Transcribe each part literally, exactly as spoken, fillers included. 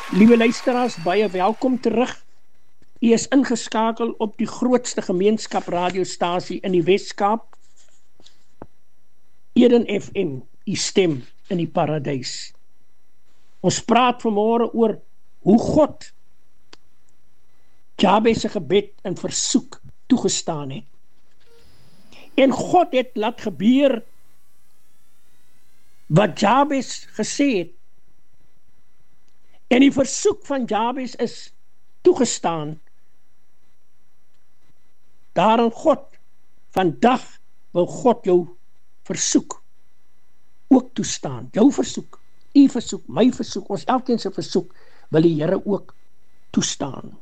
Liewe luisteraars, baie welkom terug. U is ingeskakel op die grootste gemeenskap radiostasie in die Wes-Kaap, Eden F M, u stem in die paradys. Ons praat vanmôre oor hoe God Jabes se gebed en versoek toegestaan het. En God het laat gebeur wat Jabes gesê het. En die versoek van Jabes is toegestaan. Daarom God, vandag wil God jou versoek ook toestaan. Jou versoek, u versoek, my versoek, ons elkeen se versoek wil die Here ook toestaan.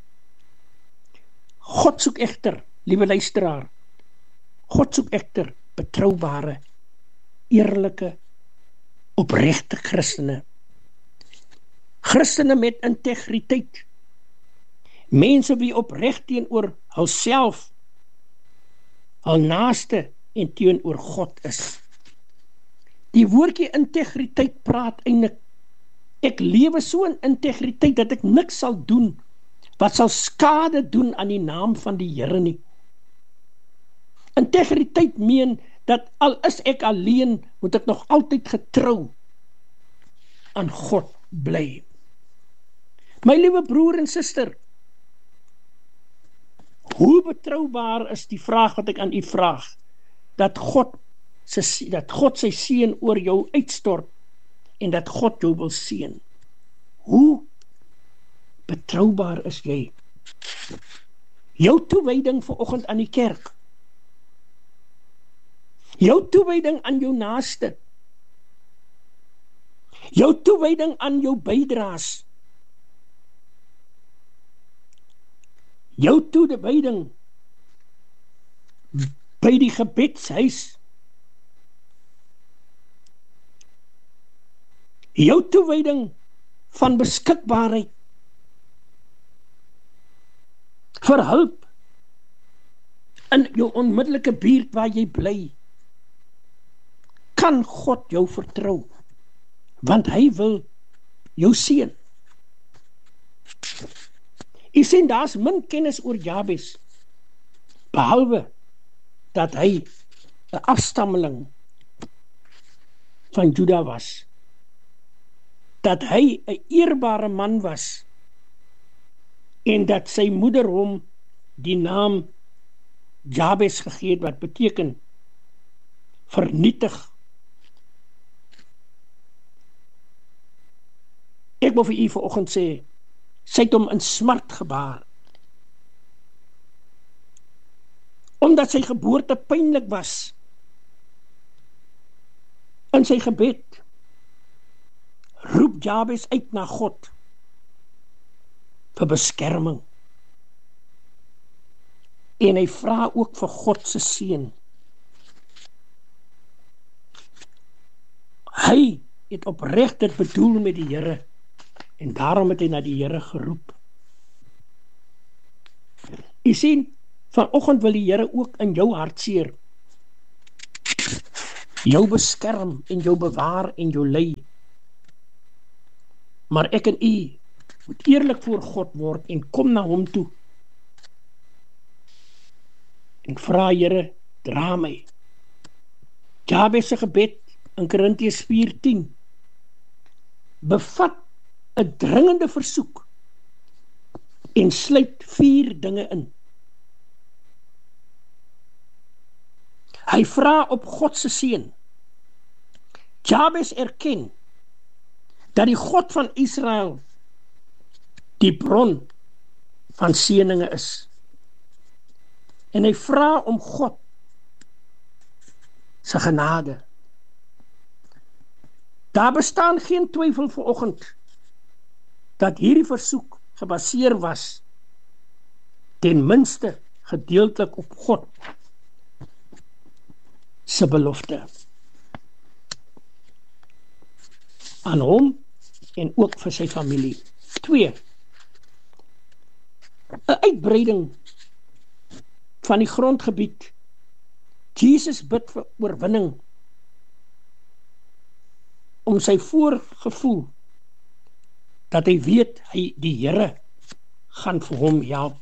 God soek egter, liewe luisteraar, God soek egter betroubare, eerlike, opregte Christene. Christene met integriteit. Mense wie opreg teenoor hulself, hul naaste en teenoor God is. Die woordjie integriteit praat eintlik, ek lewe so in integriteit dat ek niks sal doen wat sal skade doen aan die naam van die Here nie. Integriteit meen dat al is ek alleen, moet ek nog altyd getrou aan God bly. My liewe broer en suster, hoe betroubaar is die vraag wat ek aan u vraag, dat God, sy, dat God sy seën oor jou uitstort, en dat God jou wil seën. Hoe betroubaar is jy? Jou toewyding vanoggend aan die kerk, jou toewyding aan jou naaste, jou toewyding aan jou bydraes, jou toewyding by die gebedshuis, jou toewyding van beskikbaarheid, vir hulp in jou onmiddellike buurt waar jy bly, kan God jou vertrou, want hy wil jou seën. U sien, daar's min kennis oor Jabes, behalwe dat hy 'n afstammeling van Juda was, dat hy 'n eerbare man was, en dat sy moeder hom die naam Jabes gegee het, wat beteken vernietig. Ek wil vir u vanoggend sê, sy het hom in smart gebaar, omdat sy geboorte pynlik was. In sy gebed roep Jabes uit na God vir beskerming, en hy vra ook vir God se seën. Hy het opreg dit bedoel met die Here, en daarom het hy na die Here geroep. U sien, vanoggend wil die Here ook in jou hartseer jou beskerm en jou bewaar en jou lei. Maar ek en u moet eerlik voor God word en kom na hom toe en vra, Here, dra my. Jabes se gebed in Korintiërs vier tien bevat 'n dringende versoek en sluit vier dinge in. Hy vra op God se seën. Jabes erken dat die God van Israel die bron van seëninge is. En hy vra om God se genade. Daar bestaan geen twyfel vanoggend dat hierdie versoek gebaseer was ten minste gedeeltelik op God se belofte aan hom en ook vir sy familie. Twee, 'n uitbreiding van die grondgebied. Jesus bid vir oorwinning om sy voorgevoel dat hy weet, hy, die Here gaan vir hom help.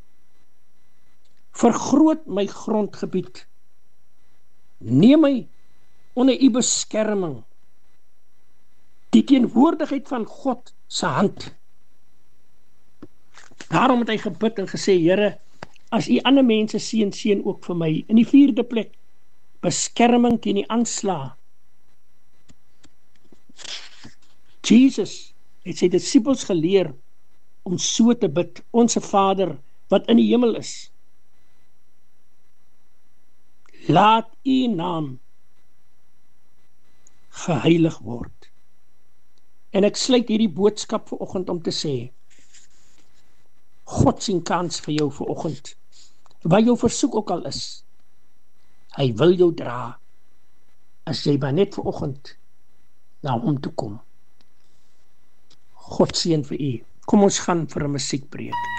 Vergroot my grondgebied, neem my onder u beskerming, die teenwoordigheid van God se hand. Daarom het hy gebid en gesê, Here, as u ander mense seën, seën ook vir my. In die vierde plek, beskerming teen die aanslag. Jesus het sy disippels geleer om so te bid, Onse Vader wat in die hemel is, laat u naam geheilig word. En ek sluit hierdie boodskap vanoggend om te sê, God sien kans vir jou vanoggend, waar jou versoek ook al is. Hy wil jou dra, as jy maar net vanoggend na hom toe kom. God seën vir u. Kom ons gaan vir 'n musiekbreek.